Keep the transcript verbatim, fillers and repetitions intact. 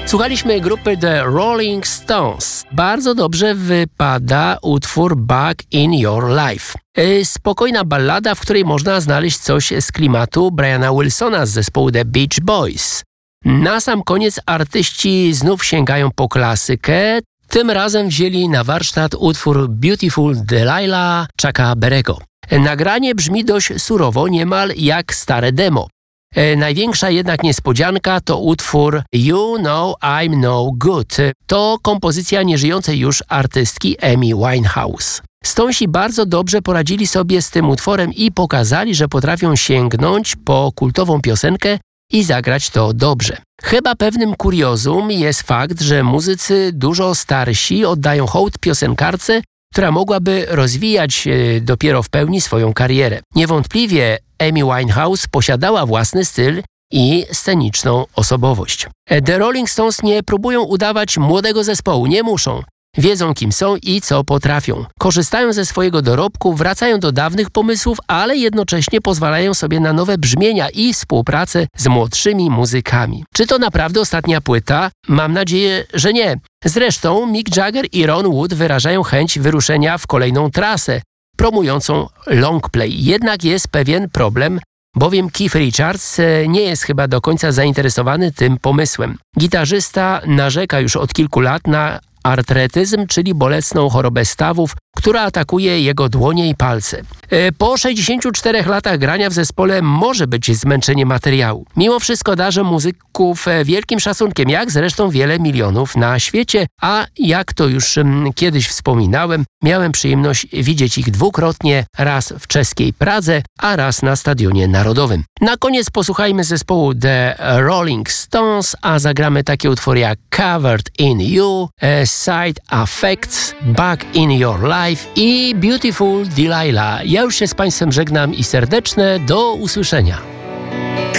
Słuchaliśmy grupy The Rolling Stones. Bardzo dobrze wypada utwór Back in Your Life. Spokojna ballada, w której można znaleźć coś z klimatu Briana Wilsona z zespołu The Beach Boys. Na sam koniec artyści znów sięgają po klasykę. Tym razem wzięli na warsztat utwór Beautiful Delilah Chucka Berry'ego. Nagranie brzmi dość surowo, niemal jak stare demo. E, największa jednak niespodzianka to utwór You Know I'm No Good. To kompozycja nieżyjącej już artystki Amy Winehouse. Stonesi bardzo dobrze poradzili sobie z tym utworem i pokazali, że potrafią sięgnąć po kultową piosenkę i zagrać to dobrze. Chyba pewnym kuriozum jest fakt, że muzycy dużo starsi oddają hołd piosenkarce, która mogłaby rozwijać e, dopiero w pełni swoją karierę. Niewątpliwie Amy Winehouse posiadała własny styl i sceniczną osobowość. The Rolling Stones nie próbują udawać młodego zespołu, nie muszą. Wiedzą, kim są i co potrafią. Korzystają ze swojego dorobku, wracają do dawnych pomysłów, ale jednocześnie pozwalają sobie na nowe brzmienia i współpracę z młodszymi muzykami. Czy to naprawdę ostatnia płyta? Mam nadzieję, że nie. Zresztą Mick Jagger i Ron Wood wyrażają chęć wyruszenia w kolejną trasę, promującą longplay. Jednak jest pewien problem, bowiem Keith Richards nie jest chyba do końca zainteresowany tym pomysłem. Gitarzysta narzeka już od kilku lat na artretyzm, czyli bolesną chorobę stawów, która atakuje jego dłonie i palce. Po sześćdziesięciu czterech latach grania w zespole może być zmęczenie materiału. Mimo wszystko darzę muzyków wielkim szacunkiem, jak zresztą wiele milionów na świecie, a jak to już kiedyś wspominałem, miałem przyjemność widzieć ich dwukrotnie, raz w czeskiej Pradze, a raz na Stadionie Narodowym. Na koniec posłuchajmy zespołu The Rolling Stones, a zagramy takie utwory jak Covered in You, Side Effects, Back in Your Life i Beautiful Delilah. Ja już się z Państwem żegnam i serdeczne do usłyszenia.